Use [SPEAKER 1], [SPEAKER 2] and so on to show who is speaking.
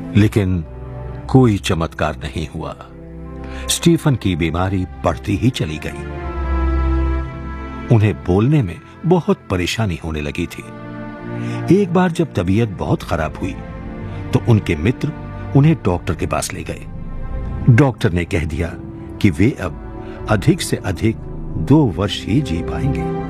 [SPEAKER 1] लेकिन कोई चमत्कार नहीं हुआ। स्टीफन की बीमारी बढ़ती ही चली गई। उन्हें बोलने में बहुत परेशानी होने लगी थी। एक बार जब तबीयत बहुत खराब हुई तो उनके मित्र उन्हें डॉक्टर के पास ले गए। डॉक्टर ने कह दिया कि वे अब अधिक से अधिक 2 वर्ष ही जी पाएंगे।